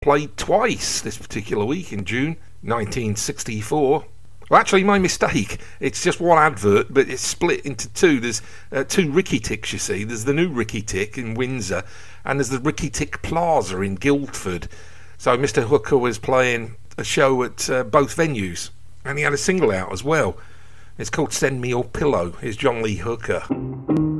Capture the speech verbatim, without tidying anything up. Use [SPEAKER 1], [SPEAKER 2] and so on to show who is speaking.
[SPEAKER 1] played twice this particular week in June nineteen sixty-four. Well, actually, my mistake. It's just one advert, but it's split into two. There's uh, two Ricky Ticks, you see. There's the new Ricky Tick in Windsor, and there's the Ricky Tick Plaza in Guildford. So Mister Hooker was playing a show at uh, both venues, and he had a single out as well. It's called Send Me Your Pillow. Here's John Lee Hooker.